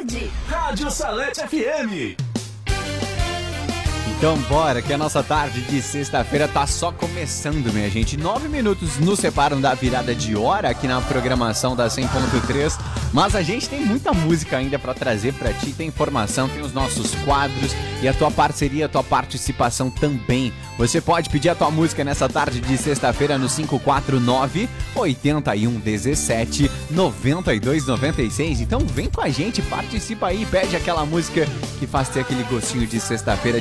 tarde. Rádio Salete FM. Então bora, que a nossa tarde de sexta-feira tá só começando, minha gente. 9 minutos nos separam da virada de hora aqui na programação da 100.3, mas a gente tem muita música ainda pra trazer pra ti, tem informação, tem os nossos quadros e a tua parceria, a tua participação também. Você pode pedir a tua música nessa tarde de sexta-feira no 549-8117-9296. Então vem com a gente, participa aí, pede aquela música que faz ter aquele gostinho de sexta-feira